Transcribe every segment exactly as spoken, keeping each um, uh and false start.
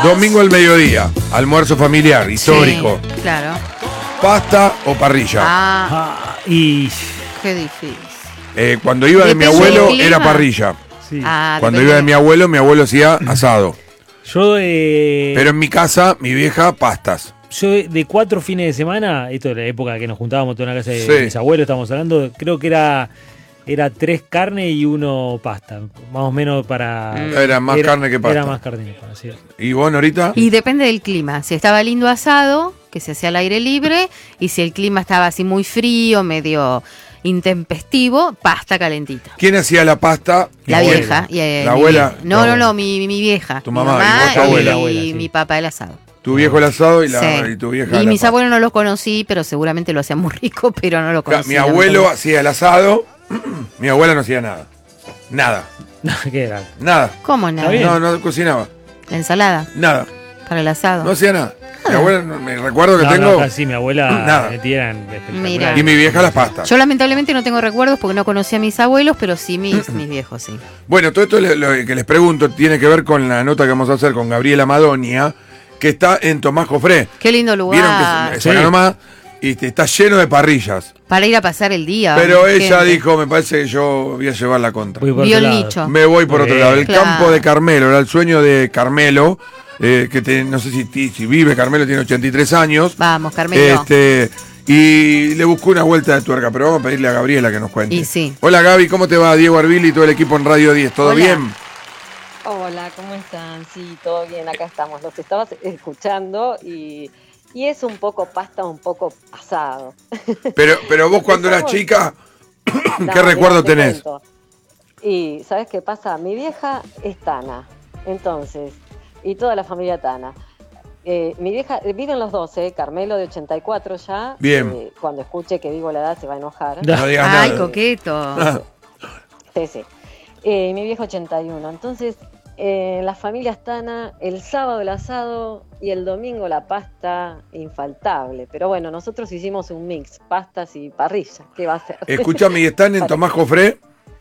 Domingo al mediodía, almuerzo familiar, histórico. Sí, claro. ¿Pasta o parrilla? Ah, Ah, y qué difícil. Eh, cuando iba de mi Depende abuelo del clima. era parrilla. sí. Ah, Cuando depende iba de mi abuelo, mi abuelo hacía asado. Yo, eh, Pero en mi casa, mi vieja, pastas. yo de cuatro fines de semana, esto de la época que nos juntábamos toda en la casa de Sí. mis abuelos, estamos hablando, creo que era era tres carne y uno pasta, más o menos para... Mm. Era más carne que pasta. Era más carne que pasta, sí. ¿Y vos, Norita? Y depende del clima. Si estaba lindo asado, que se hacía al aire libre, y si el clima estaba así muy frío, medio intempestivo, pasta calentita. ¿Quién hacía la pasta? La abuela. vieja. Y, eh, ¿La mi abuela? vie- No, Tu no, abuela. no, mi, mi vieja. Tu Mi mamá, y mamá vos tu abuela. y, Abuela, sí. mi papá el asado. Tu viejo el asado y, la, Sí. y tu vieja Y la mis pasta. abuelos no los conocí, pero seguramente lo hacían muy rico, pero no lo Claro, conocí. mi abuelo hacía el asado, mi abuela no hacía nada. Nada, ¿Qué era? nada. ¿Cómo nada? Está bien. No, no cocinaba. La ensalada Nada. para el asado. No hacía nada. Mi abuela, no- me recuerdo que No, tengo. no, acá sí, mi abuela Nada. metía en espectacular. Mira. Y mi vieja las pastas. Yo lamentablemente no tengo recuerdos porque no conocí a mis abuelos, pero sí mis, mis viejos, sí. Bueno, todo esto le- lo que les pregunto tiene que ver con la nota que vamos a hacer con Gabriela Madonia, que está en Tomás Jofré. Qué lindo lugar. Vieron que es Sí. acá nomás y este, está lleno de parrillas. Para ir a pasar el día. Pero ella gente. dijo, me parece que yo voy a llevar la contra. Voy por Vio otro el lado. nicho. Me voy por Muy otro bien. lado. El Claro. campo de Carmelo, era el sueño de Carmelo, eh, que te- no sé si, ti- si vive Carmelo, tiene ochenta y tres años. Vamos, Carmelo. Este, y le buscó una vuelta de tuerca, pero vamos a pedirle a Gabriela que nos cuente. Y sí. Hola Gaby, ¿cómo te va? Diego Arbil y todo el equipo en Radio diez, ¿todo Hola. bien? Hola, ¿cómo están? Sí, todo bien, acá estamos. Los estabas escuchando y, y es un poco pasta, un poco asado. Pero, pero vos cuando eras chica, ¿qué No, recuerdo mirá, te tenés? cuento. Y ¿sabes qué pasa? Mi vieja es Tana, entonces, y toda la familia Tana. Eh, mi vieja, eh, viven los dos, eh, Carmelo de ochenta y cuatro ya. Bien. eh, cuando escuche que digo la edad se va a enojar. Da. No digas Ay, nada. coqueto. Ah, Sí, sí. Eh, mi viejo ochenta y uno. Entonces, eh, las familias Tana, el sábado el asado y el domingo la pasta infaltable. Pero bueno, nosotros hicimos un mix, pastas y parrilla. ¿Qué va a ser? Escúchame, ¿y están en Tomás Jofré?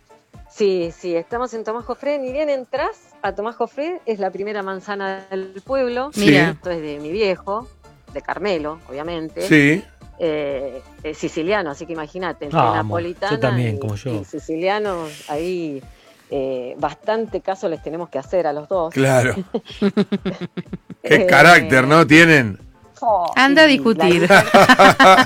Sí, sí, estamos en Tomás Jofré. Ni bien entras a Tomás Jofré, es la primera manzana del pueblo. Sí. Mira. Esto es de mi viejo, de Carmelo, obviamente. Sí. Eh, es siciliano, así que imagínate, entre Vamos, napolitana yo también, y, como yo. y sicilianos, ahí eh, bastante caso les tenemos que hacer a los dos. Claro. Qué Eh, carácter, ¿no? Tienen. oh, Anda a y discutir. la-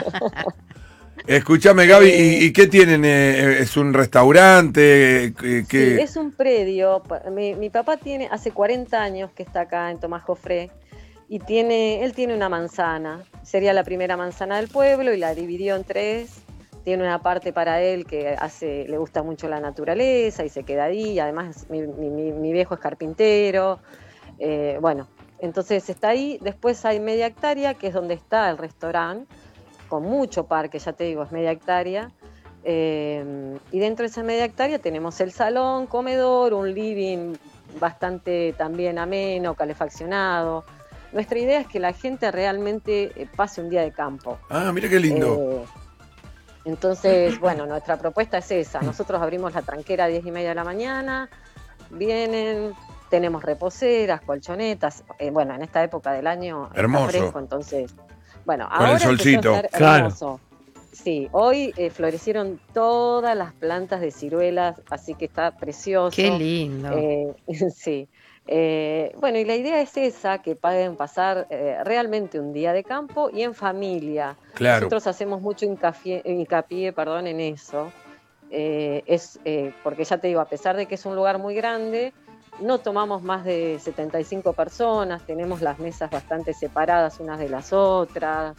Escúchame, Gaby, Eh, ¿y, y qué tienen? Eh, ¿Es un restaurante? Eh, Sí, ¿Qué? es un predio. pa- Mi, mi papá tiene hace cuarenta años que está acá en Tomás Jofré y tiene, él tiene una manzana. Sería la primera manzana del pueblo y la dividió en tres. Tiene una parte para él que hace, le gusta mucho la naturaleza y se queda ahí. Además, mi, mi- mi- mi viejo es carpintero. Eh, bueno, entonces está ahí. Después hay media hectárea, que es donde está el restaurante, con mucho parque, ya te digo, es media hectárea. Eh, y dentro de esa media hectárea tenemos el salón, comedor, un living bastante también ameno, calefaccionado. Nuestra idea es que la gente realmente eh, pase un día de campo. Ah, mira qué lindo. Eh, entonces, bueno, nuestra propuesta es esa. Nosotros abrimos la tranquera a diez y media de la mañana, vienen, tenemos reposeras, colchonetas. Eh, bueno, en esta época del año está Hermoso. fresco, entonces, bueno, Con el ahora empezó a solcito. estar Claro. hermoso. Sí, hoy eh, florecieron todas las plantas de ciruelas, así que está precioso. Qué lindo. Eh, sí. Eh, bueno, y la idea es esa, que pueden pasar eh, realmente un día de campo y en familia. Claro. Nosotros hacemos mucho hincapié, hincapié perdón, en eso. Eh, es eh, porque ya te digo, a pesar de que es un lugar muy grande, no tomamos más de setenta y cinco personas, tenemos las mesas bastante separadas unas de las otras.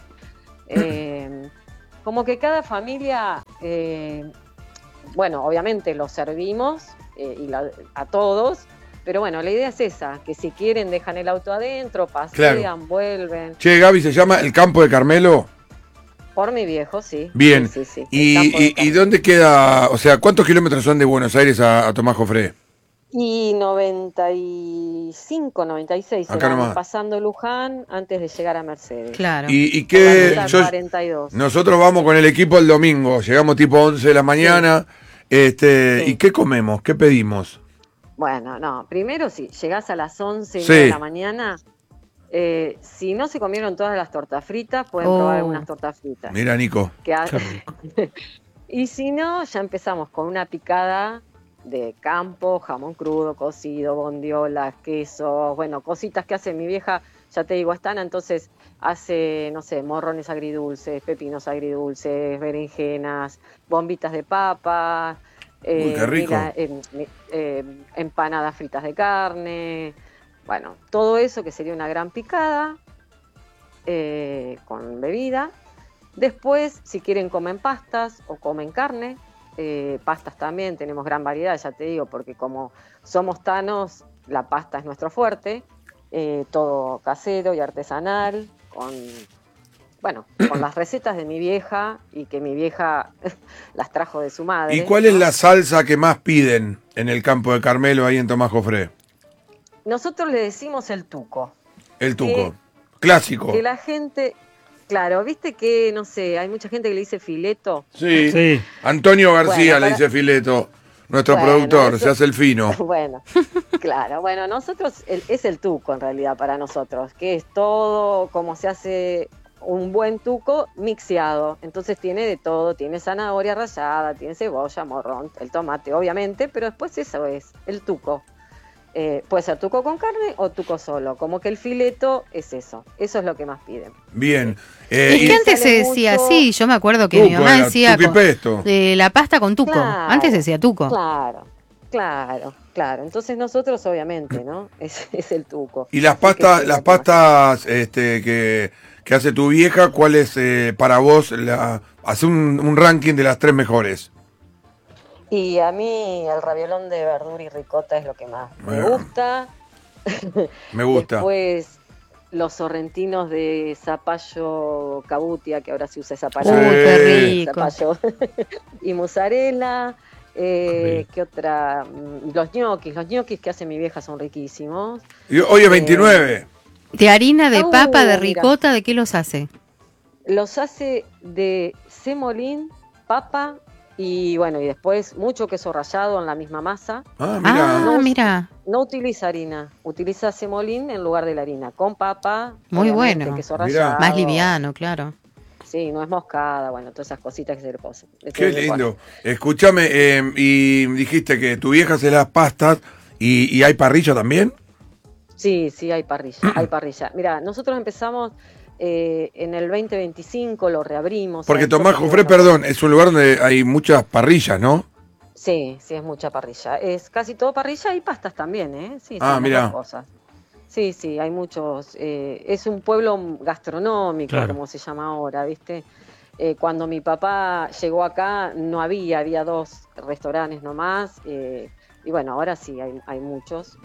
Eh, como que cada familia, eh, bueno, obviamente lo servimos eh, y la- a todos, pero bueno, la idea es esa, que si quieren dejan el auto adentro, pasean, Claro. vuelven. Che, Gaby, ¿se llama el campo de Carmelo? Por mi viejo, sí. Bien. Sí, sí, sí. ¿Y, El campo de y- y Carmelo. dónde queda? O sea, ¿cuántos kilómetros son de Buenos Aires a, a Tomás Jofré? Y noventa y cinco, noventa y seis, Acá eran nomás. pasando Luján antes de llegar a Mercedes. Claro. ¿Y, y Por qué? la ruta yo- cuarenta y dos. nosotros vamos con el equipo el domingo, llegamos tipo once de la mañana. Este, Sí. ¿Y qué comemos? ¿Qué pedimos? Bueno, no, primero si llegás a las once Sí. de la mañana, eh, si no se comieron todas las tortas fritas, pueden Oh. probar algunas tortas fritas. Mira, Nico. Que ha- Qué rico. Y si no, ya empezamos con una picada de campo, jamón crudo, cocido, bondiolas, queso, bueno, cositas que hace mi vieja, ya te digo, están, entonces hace, no sé, morrones agridulces, pepinos agridulces, berenjenas, bombitas de papa, Uy, qué rico. mira, eh, eh, empanadas fritas de carne, bueno, todo eso que sería una gran picada eh, con bebida. Después, si quieren, comen pastas o comen carne. Eh, pastas también, tenemos gran variedad, ya te digo, porque como somos tanos, la pasta es nuestro fuerte. Eh, todo casero y artesanal, con, bueno, con las recetas de mi vieja y que mi vieja las trajo de su madre. ¿Y cuál es ¿no? la salsa que más piden en el campo de Carmelo, ahí en Tomás Jofré? Nosotros le decimos el tuco. El tuco. Que- Clásico. Que la gente, claro, viste que, no sé, hay mucha gente que le dice fileto. Sí. Sí. Antonio García Bueno, le para- dice Fileto, nuestro Bueno, productor, eso- se hace el fino. Bueno, claro, bueno, nosotros, el- es el tuco en realidad para nosotros, que es todo como se hace un buen tuco mixeado. Entonces tiene de todo, tiene zanahoria rallada, tiene cebolla, morrón, el tomate, obviamente, pero después eso es el tuco. Eh, puede ser tuco con carne o tuco solo, como que el fileto es eso, eso es lo que más piden. Bien. Eh, Es y- que antes se sale decía mucho- así, yo me acuerdo que mi Tuco mamá era, decía tuco y con- pesto. eh, la pasta con tuco. Claro, Antes se decía tuco. Claro, claro, claro. Entonces nosotros obviamente, ¿no? Es, es el tuco. Y las Así que pastas, es las lo que más- pastas este, que, que hace tu vieja, ¿cuál es eh, para vos? La, hace un, un ranking de las tres mejores. Y a mí el raviolón de verdura y ricota es lo que más me Bueno. gusta. Me gusta. Después los sorrentinos de zapallo cabutia, que ahora se usa esa Uy, palabra. qué Sí. rico. Zapallo y mozzarella. Eh, Qué ¿Qué otra? Mm, Los ñoquis. Los ñoquis que hace mi vieja son riquísimos. Y hoy es veintinueve. De harina, de Uh, papa, de mira. ricota, ¿de qué los hace? Los hace de semolín, papa y bueno, y después mucho queso rallado en la misma masa. Ah, mira. Ah, No, mira. No utiliza harina, utiliza semolín en lugar de la harina, con papa, Muy obviamente, bueno. queso Mirá. rallado. Más liviano, claro. Sí, no es moscada, bueno, todas esas cositas que se le ponen. Qué lindo. Escúchame, eh, y dijiste que tu vieja hace las pastas y, y hay parrilla también. Sí, sí, hay parrilla, hay parrilla. Mira, nosotros empezamos eh, en el veinte veinticinco, lo reabrimos. Porque ¿sabes? Tomás Porque, Jofré, bueno, perdón, es un lugar donde hay muchas parrillas, ¿no? Sí, sí, es mucha parrilla. Es casi todo parrilla y pastas también, ¿eh? Sí, Ah, son las mirá. dos cosas. Sí, sí, hay muchos. Eh, es un pueblo gastronómico, Claro. como se llama ahora, ¿viste? Eh, cuando mi papá llegó acá no había, había dos restaurantes nomás. Eh, y bueno, ahora sí, hay, hay muchos.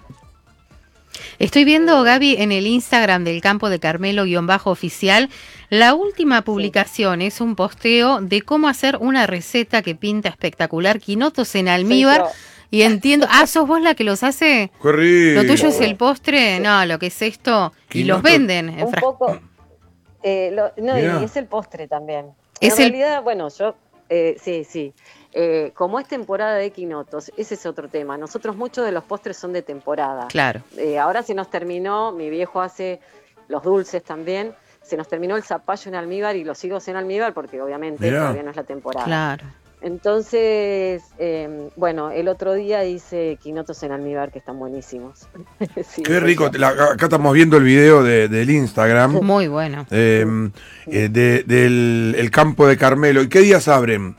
Estoy viendo, Gaby, en el Instagram del Campo de Carmelo-oficial, la última publicación es un posteo de cómo hacer una receta que pinta espectacular, quinotos en almíbar, Soy y entiendo, ah, ¿sos vos la que los hace? Qué rico. ¿Lo tuyo es el postre? No, lo que es esto, y los Quinoto- venden en Un fra- poco. eh, lo- no, Mirá. y es el postre también. Es en el- realidad, bueno, yo. eh, sí, sí. Eh, como es temporada de quinotos, ese es otro tema. Nosotros muchos de los postres son de temporada. Claro. Eh, ahora se nos terminó, mi viejo hace los dulces también, se nos terminó el zapallo en almíbar y los higos en almíbar porque obviamente Mirá. todavía no es la temporada. Claro. Entonces, eh, bueno, el otro día hice quinotos en almíbar que están buenísimos. Sí, Qué eso. rico. La- acá estamos viendo el video de- del Instagram Muy bueno. eh, eh, de- del el campo de Carmelo. ¿Y qué días abren?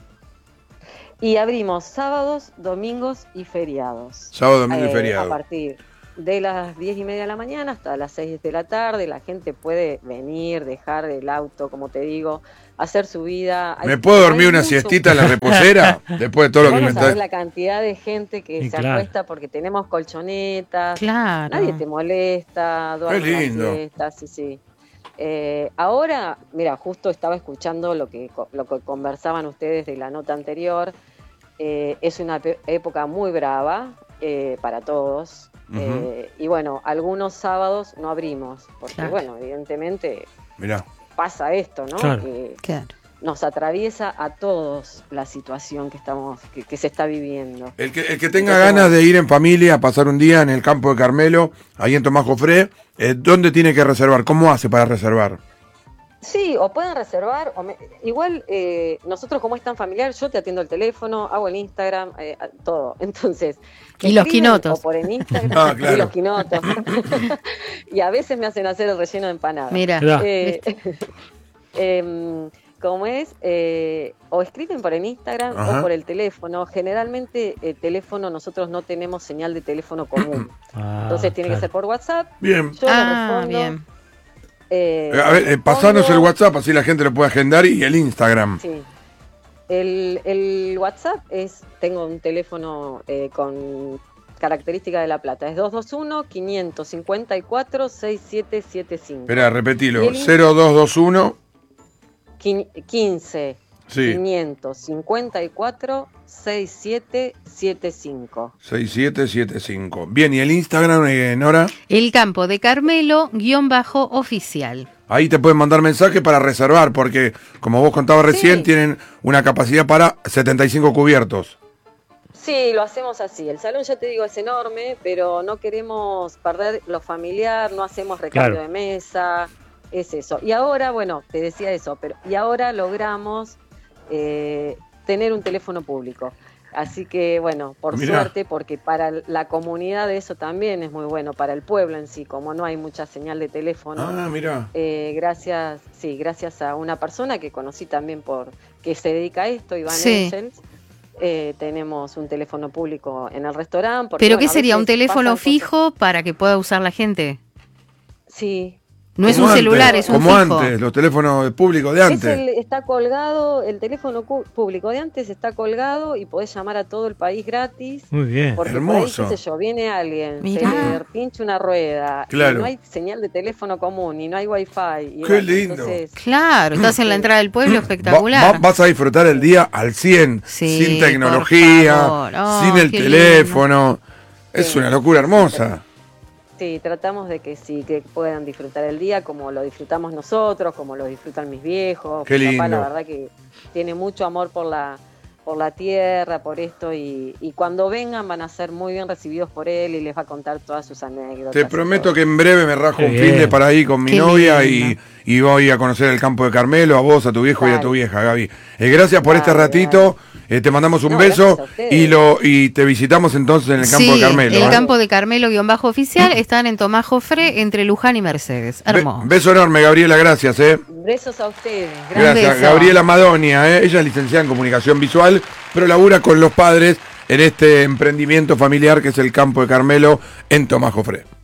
Y abrimos sábados, domingos y feriados. Sábado, domingo y Eh, feriado. A partir de las diez y media de la mañana hasta las seis de la tarde, la gente puede venir, dejar el auto, como te digo, hacer su vida. Hay- ¿Me puedo hay dormir una mucho- siestita en la reposera? Después de todo lo que Vos me no sabés está... la cantidad de gente que Y se claro. acuesta porque tenemos colchonetas, Claro. nadie te molesta, duerme Qué la lindo. siesta, sí, sí. Eh, ahora, mira, justo estaba escuchando lo que, co- lo que conversaban ustedes de la nota anterior. Eh, es una pe- época muy brava eh, para todos. Ujú. Eh, y bueno, algunos sábados no abrimos, porque Claro. bueno, evidentemente Mirá. pasa esto, ¿no? Claro. Que Claro. nos atraviesa a todos la situación que estamos que, que se está viviendo. El que, el que tenga Entonces, ganas de ir en familia a pasar un día en el campo de Carmelo, ahí en Tomás Jofré, eh, ¿dónde tiene que reservar? ¿Cómo hace para reservar? Sí, o pueden reservar, o me- igual eh, nosotros como es tan familiar, yo te atiendo el teléfono, hago el Instagram, eh, todo. Entonces, Y los escriben quinotos. O por el Instagram, Ah, claro. y los quinotos. Y a veces me hacen hacer el relleno de empanada. Mira, Mirá. Eh, em, como es, eh, o escriben por el Instagram Ajá. o por el teléfono. Generalmente el teléfono, nosotros no tenemos señal de teléfono común. Ah, Entonces tiene claro. que ser por WhatsApp. Bien. Yo le ah, respondo. bien. eh, Eh, a ver, eh, pasanos respondo- el WhatsApp, así la gente lo puede agendar, y el Instagram. Sí. El, el WhatsApp es, tengo un teléfono eh, con característica de La Plata, es dos dos uno, cinco cinco cuatro, seis siete siete cinco. Espera, repetilo. Y el- cero dos dos uno. quince, Sí. quinientos cincuenta y cuatro, sesenta y siete setenta y cinco. seis siete siete cinco. Bien, ¿y el Instagram, eh, Nora? El campo de Carmelo, guión bajo oficial. Ahí te pueden mandar mensajes para reservar, porque como vos contabas recién, Sí. tienen una capacidad para setenta y cinco cubiertos. Sí, lo hacemos así. El salón, ya te digo, es enorme, pero no queremos perder lo familiar, no hacemos recambio Claro. de mesa, es eso. Y ahora, bueno, te decía eso, pero y ahora logramos eh, tener un teléfono público. Así que, bueno, por Mirá. suerte, porque para la comunidad eso también es muy bueno, para el pueblo en sí, como no hay mucha señal de teléfono. Ah, mira. Eh, gracias, sí, gracias a una persona que conocí también por que se dedica a esto, Iván Sí. Angels, eh, tenemos un teléfono público en el restaurante. porque, ¿Pero bueno, qué a sería? ¿Un veces teléfono pasan cosas- fijo para que pueda usar la gente? Sí. No es Como un antes, celular, es un como fijo. antes, los teléfonos públicos de Es antes. el- está colgado, el teléfono cu- público de antes está colgado y podés llamar a todo el país gratis. Muy bien. Porque Hermoso. por ahí, qué sé yo, viene alguien, Mirá. se le pincha una rueda, Claro. y no hay señal de teléfono común, y no hay wifi. Y Qué bueno, lindo. entonces, Claro, estás en la entrada del pueblo, Va- espectacular. va- vas a disfrutar el día al cien, Sí, sin tecnología, por favor. Oh, sin el qué teléfono. Es Sí. una locura hermosa. sí, tratamos de que sí, que puedan disfrutar el día como lo disfrutamos nosotros, como lo disfrutan mis viejos. Qué Mi papá, lindo. la verdad que tiene mucho amor por la por la tierra, por esto, y, y cuando vengan van a ser muy bien recibidos por él y les va a contar todas sus anécdotas. Te y prometo todo. que en breve me rajo Qué un bien. fin de para ahí con mi Qué novia y, lindo. y voy a conocer el campo de Carmelo, a vos, a tu viejo y a Dale. tu vieja, Gaby. Eh, gracias por este Dale, ratito. Eh, te mandamos un No, beso gracias a ustedes. y lo y te visitamos entonces en el campo Sí, de Carmelo. el ¿eh? campo de Carmelo guión bajo oficial están en Tomás Jofré entre Luján y Mercedes. Be- Hermoso. beso enorme, Gabriela, gracias. Eh. Besos a ustedes. Gracias, beso. Gabriela Madonia. Eh. Ella es licenciada en comunicación visual, pero labura con los padres en este emprendimiento familiar que es el campo de Carmelo en Tomás Jofré.